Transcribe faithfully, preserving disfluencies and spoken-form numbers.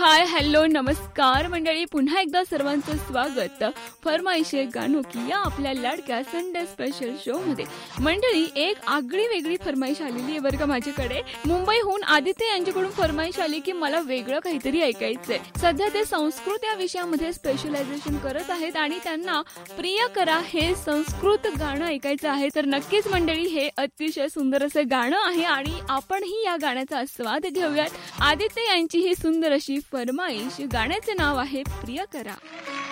Hi hello नमस्कार मंडळी, पुन्हा एकदा सर्वांचं स्वागत फरमाईशे गाणो की या आपल्या लाडक्या संडे स्पेशल शो मध्ये. मंडळी, एक आगळी वेगळी फरमाईश आलेली आहे बरं का माझ्याकडे. मुंबईहून आदित्य यांच्याकडून फरमाईश आली की मला वेगळं काहीतरी ऐकायचंय. सध्या ते संस्कृत या विषयामध्ये स्पेशलायझेशन करत आहेत आणि त्यांना प्रिय करा हे संस्कृत गाणं ऐकायचं आहे. तर नक्कीच मंडळी, हे अतिशय सुंदर असं गाणं आहे आणि आपणही या गाण्याचा आस्वाद घेऊयात. आदित्य यांची ही सुंदर अशी फरमाईश, गाण्याचे नाव आहे प्रिय करा.